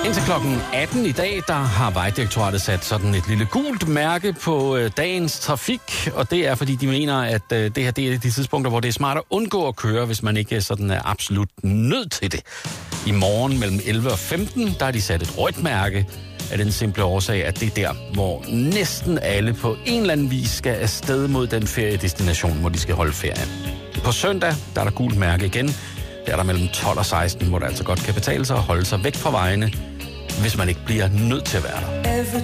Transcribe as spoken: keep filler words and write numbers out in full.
Indtil klokken atten i dag, der har Vejdirektoratet sat sådan et lille gult mærke på øh, dagens trafik, og det er, fordi de mener, at øh, det her det er de tidspunkter, hvor det er smart at undgå at køre, hvis man ikke sådan er absolut nødt til det. I morgen mellem elleve og femten, der har de sat et rødt mærke af den simple årsag, at det er der, hvor næsten alle på en eller anden vis skal afsted mod den feriedestination, hvor de skal holde ferie. På søndag, der er der gult mærke igen. Der er der mellem tolv og seksten, hvor det altså godt kan betale sig at holde sig væk fra vejene, hvis man ikke bliver nødt til at være der.